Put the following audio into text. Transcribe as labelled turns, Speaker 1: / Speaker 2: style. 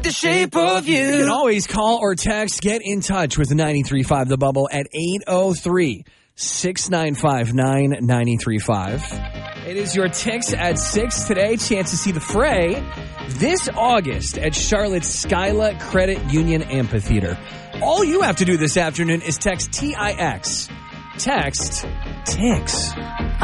Speaker 1: the shape of you.
Speaker 2: You can always call or text. Get in touch with 93.5 The Bubble at 803-695-9935. It is your Ticks at 6 today. Chance to see the Fray this August at Charlotte's Skyla Credit Union Amphitheater. All you have to do this afternoon is text TIX. Text TICKS.